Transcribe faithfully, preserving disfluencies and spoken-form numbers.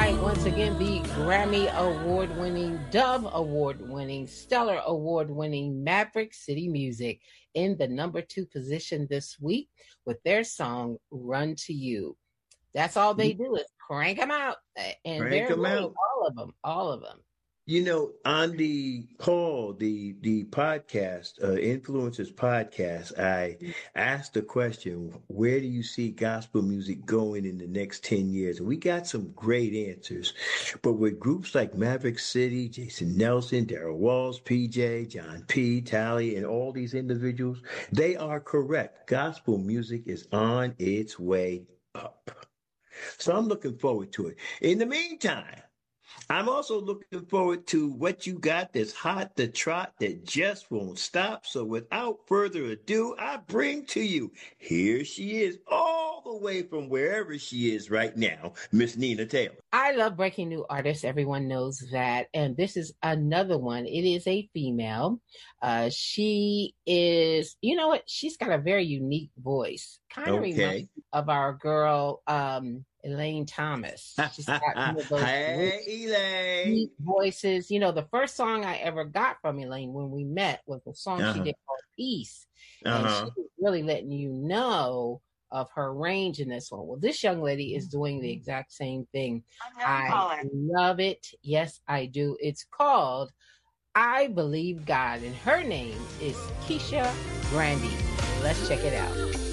right, once again, the Grammy Award winning, Dove Award winning, Stellar Award winning Maverick City Music in the number two position this week with their song Run to You. That's all they do is crank them out, and Crank they're them late, out. all of them, all of them. You know, on the call, the the podcast, uh, Influencers podcast, I asked the question, where do you see gospel music going in the next ten years? And we got some great answers. But with groups like Maverick City, Jason Nelson, Darrell Walls, P J, John P, Tally, and all these individuals, they are correct. Gospel music is on its way up. So I'm looking forward to it. In the meantime, I'm also looking forward to what you got that's hot, the trot that just won't stop. So without further ado, I bring to you, here she is, all the way from wherever she is right now, Miss Nina Taylor. I love breaking new artists. Everyone knows that. And this is another one. It is a female. Uh, she is, you know what? She's got a very unique voice. Kind of Okay. reminds me of our girl, um, Elaine Thomas. She's got one of those hey, Elaine. deep voices. You know, the first song I ever got from Elaine when we met was a song Uh-huh. she did called Peace. Uh-huh. And she was really letting you know of her range in this one. Well, this young lady is doing the exact same thing. I love it. Yes, I do. It's called I Believe God, and her name is Keisha Brandy. Let's check it out.